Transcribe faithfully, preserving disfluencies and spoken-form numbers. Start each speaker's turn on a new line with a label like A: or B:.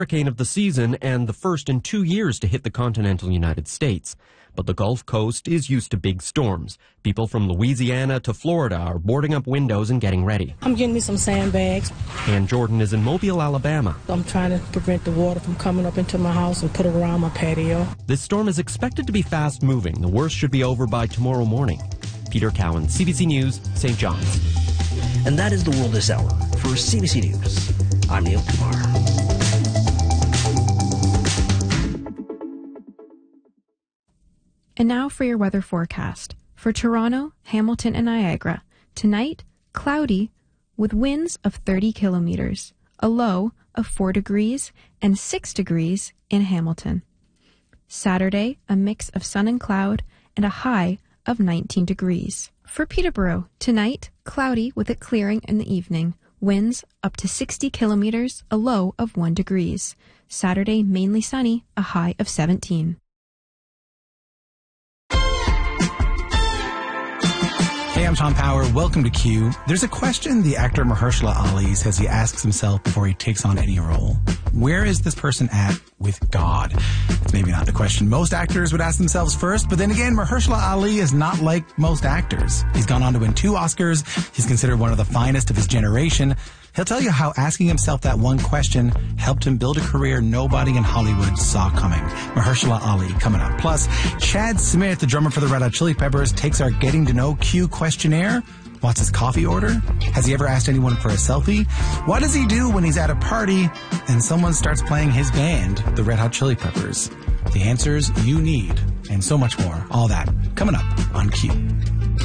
A: hurricane of the season and the first in two years to hit the continental United States. But the Gulf Coast is used to big storms. People from Louisiana to Florida are boarding up windows and getting ready.
B: I'm getting me some sandbags.
A: Ann Jordan is in Mobile, Alabama.
B: I'm trying to prevent the water from coming up into my house and put it around my patio.
A: This storm is expected to be fast-moving. The worst should be over by tomorrow morning. Peter Cowan, C B C News, Saint John's.
C: And that is the world this hour. For C B C News, I'm Neil Kumar.
D: And now for your weather forecast. For Toronto, Hamilton, and Niagara, tonight, cloudy with winds of thirty kilometers, a low of four degrees and six degrees in Hamilton. Saturday, a mix of sun and cloud and a high of nineteen degrees. For Peterborough, tonight, cloudy with a clearing in the evening, winds up to sixty kilometers, a low of one degrees. Saturday, mainly sunny, a high of seventeen.
E: Hey, I'm Tom Power. Welcome to Q. There's a question the actor Mahershala Ali says he asks himself before he takes on any role. Where is this person at with God? It's maybe not the question most actors would ask themselves first, but then again, Mahershala Ali is not like most actors. He's gone on to win two Oscars. He's considered one of the finest of his generation. He'll tell you how asking himself that one question helped him build a career nobody in Hollywood saw coming. Mahershala Ali coming up. Plus, Chad Smith, the drummer for the Red Hot Chili Peppers, takes our Getting to Know Q questionnaire. What's his coffee order? Has he ever asked anyone for a selfie? What does he do when he's at a party and someone starts playing his band, the Red Hot Chili Peppers? The answers you need, and so much more. All that coming up on Q.